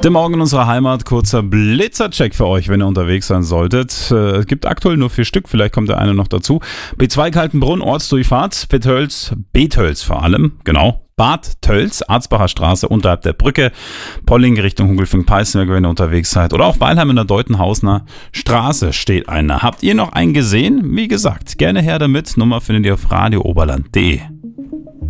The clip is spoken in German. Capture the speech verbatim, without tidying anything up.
Der Morgen in unserer Heimat, kurzer Blitzercheck für euch, wenn ihr unterwegs sein solltet. Es gibt aktuell nur vier Stück, vielleicht kommt der eine noch dazu. B zwei Kaltenbrunn, Ortsdurchfahrt, Bethölz, Bethölz vor allem, genau. Bad Tölz, Arzbacher Straße unterhalb der Brücke, Polling Richtung Hungelfing-Peißenberg, wenn ihr unterwegs seid. Oder auch Weilheim in der Deutenhausener Straße steht einer. Habt ihr noch einen gesehen? Wie gesagt, gerne her damit. Nummer findet ihr auf radio oberland punkt de.